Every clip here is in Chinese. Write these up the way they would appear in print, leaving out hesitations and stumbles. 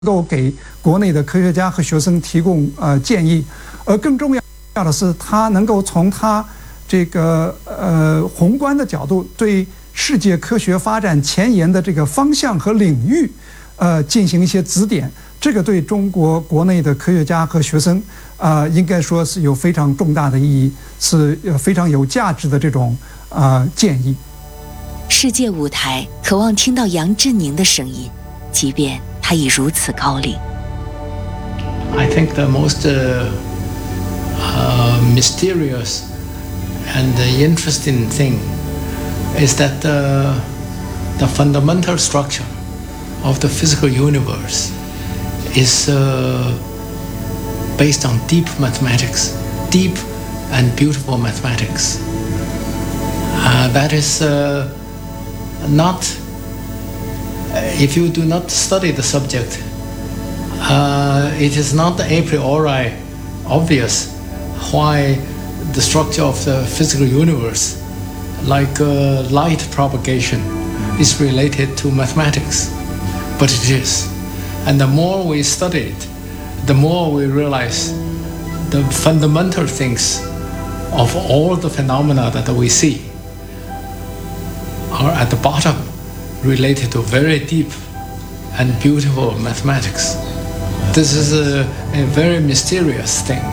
够给国内的科学家和学生提供建议，而更重要的是，他能够从他这个宏观的角度，对世界科学发展前沿的这个方向和领域，进行一些指点。这个对中国国内的科学家和学生，应该说是有非常重大的意义，是非常有价值的这种建议。 世界舞台渴望听到杨振宁的声音，即便他已如此高龄。 I think the most mysterious and interesting thing is that the fundamental structure of the physical universe is based on deep mathematics, deep and beautiful mathematics. That is not, if you do not study the subject, it is not a priori obvious why the structure of the physical universe, like light propagation, is related to mathematics. But it is. And the more we study it, the more we realize the fundamental things of all the phenomena that we see are at the bottom related to very deep and beautiful mathematics. This is a very mysterious thing.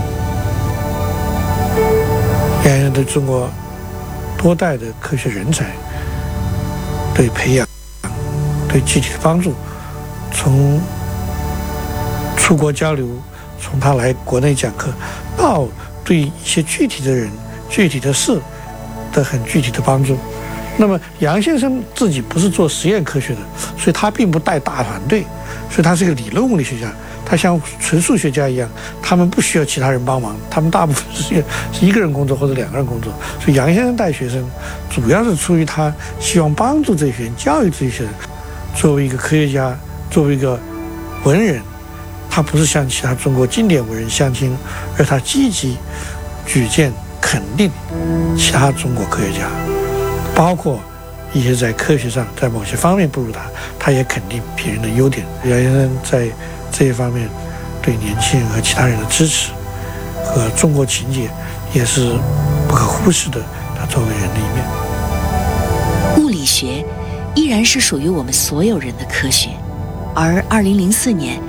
杨先生对中国多代的科学人才对培养、对具体的帮助，从出国交流，从他来国内讲课，到对一些具体的人、具体的事的很具体的帮助。那么杨先生自己不是做实验科学的，所以他并不带大团队，所以他是一个理论物理学家。他像纯数学家一样，他们不需要其他人帮忙，他们大部分是一个人工作或者两个人工作。所以杨先生带学生，主要是出于他希望帮助这些人、教育这些人。作为一个科学家，作为一个文人，他不是像其他中国经典文人相亲，而他积极举荐肯定其他中国科学家，包括一些在科学上在某些方面不如他，他也肯定别人的优点。杨先生在这一方面对年轻人和其他人的支持和中国情结也是不可忽视的，他作为人的一面。 物理学依然是属于我们所有人的科学，而2004年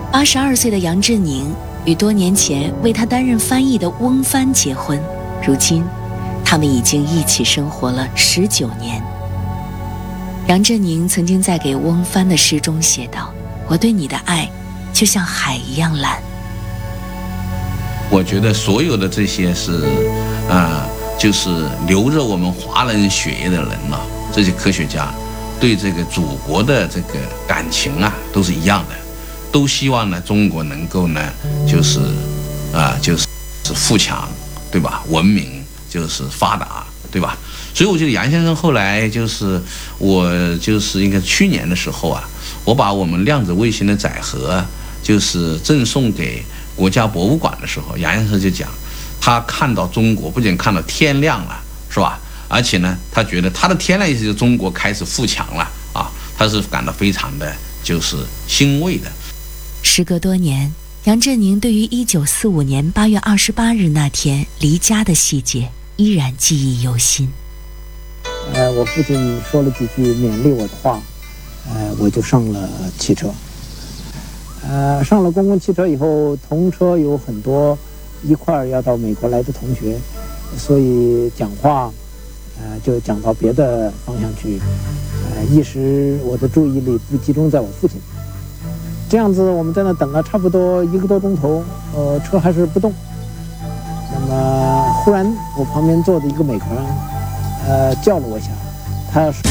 82岁的杨振宁与多年前为他担任翻译的翁帆结婚，如今他们已经一起生活了19年。杨振宁曾经在给翁帆的诗中写道：我对你的爱就像海一样蓝。 我觉得所有的这些是就是流着我们华人血液的人啊，这些科学家对这个祖国的这个感情啊都是一样的，都希望呢中国能够呢就是富强，对吧？文明就是发达，对吧？所以我觉得杨先生后来就是我就是应该去年的时候啊，我把我们量子卫星的载荷就是赠送给国家博物馆的时候，杨先生就讲，他看到中国不仅看到天亮了，是吧？而且呢，他觉得他的天亮意思就是中国开始富强了啊，他是感到非常的就是欣慰的。 时隔多年，杨振宁对于1945年8月28日那天离家的细节依然记忆犹新。 我父亲说了几句勉励我的话，我就上了汽车。上了公共汽车以后，同车有很多一块儿要到美国来的同学，所以讲话就讲到别的方向去，一时我的注意力不集中在我父亲。这样子我们在那等了差不多1个多钟头，车还是不动。那么忽然我旁边坐的一个美国人叫了我一下，他说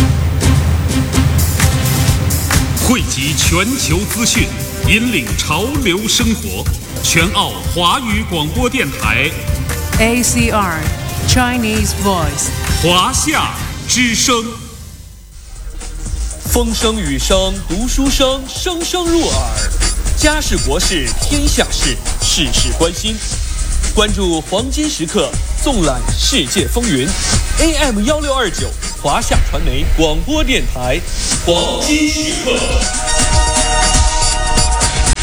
汇集全球资讯，引领潮流生活，全澳华语广播电台 ACR Chinese Voice 华夏之声。 风声雨声读书声，声声入耳。家事国事天下事，事事关心。关注黄金时刻，纵览世界风云。AM1629华夏传媒广播电台黄金时刻。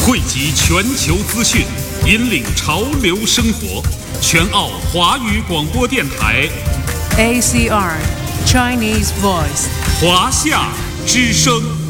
汇集全球资讯，引领潮流生活。全澳华语广播电台 ACR Chinese Voice 华夏之声。